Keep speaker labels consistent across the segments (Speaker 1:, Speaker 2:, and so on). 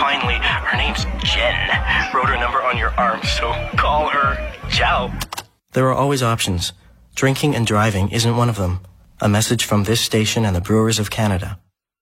Speaker 1: finally, her name's Jen. Wrote her number on your arm, so call her. Ciao.
Speaker 2: There are always options. Drinking and driving isn't one of them. A message from this station and the Brewers of Canada.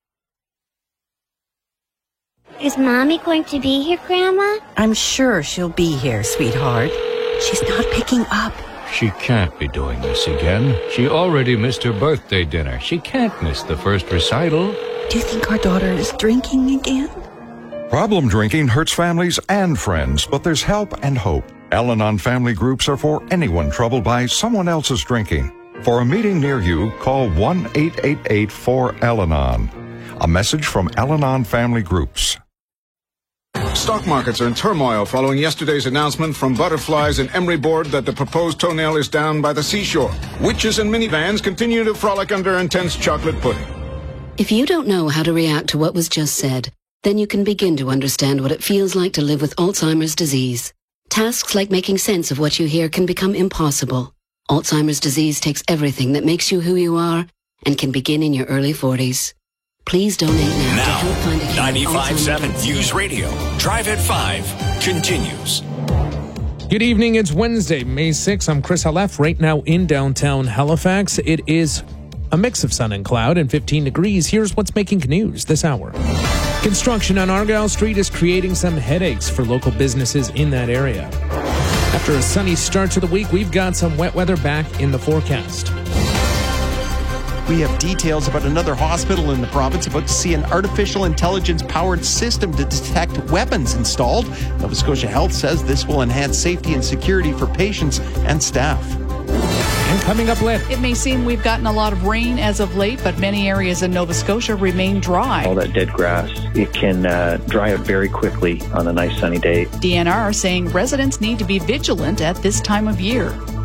Speaker 3: Is Mommy going to be here, Grandma?
Speaker 4: I'm sure she'll be here, sweetheart. She's not picking up.
Speaker 5: She can't be doing this again. She already missed her birthday dinner. She can't miss the first recital.
Speaker 4: Do you think our daughter is drinking again?
Speaker 6: Problem drinking hurts families and friends, but there's help and hope. Al-Anon family groups are for anyone troubled by someone else's drinking. For a meeting near you, call 1-888-4-Al-Anon. A message from Al-Anon family groups.
Speaker 7: Stock markets are in turmoil following yesterday's announcement from Butterflies and Emery Board that the proposed toenail is down by the seashore. Witches and minivans continue to frolic under intense chocolate pudding.
Speaker 8: If you don't know how to react to what was just said, then you can begin to understand what it feels like to live with Alzheimer's disease. Tasks like making sense of what you hear can become impossible. Alzheimer's disease takes everything that makes you who you are and can begin in your early 40s. Please donate now to help find a cure.
Speaker 9: 95.7 News Radio. Drive at 5 continues.
Speaker 10: Good evening. It's Wednesday, May 6th. I'm Chris Halef. Right now in downtown Halifax, it is a mix of sun and cloud and 15 degrees. Here's what's making news this hour. Construction on Argyle Street is creating some headaches for local businesses in that area. After a sunny start to the week, we've got some wet weather back in the forecast.
Speaker 11: We have details about another hospital in the province about to see an artificial intelligence-powered system to detect weapons installed. Nova Scotia Health says this will enhance safety and security for patients and staff.
Speaker 10: And coming up later,
Speaker 12: it may seem we've gotten a lot of rain as of late, but many areas in Nova Scotia remain dry.
Speaker 13: All that dead grass, it can dry out very quickly on a nice sunny day.
Speaker 12: DNR saying residents need to be vigilant at this time of year.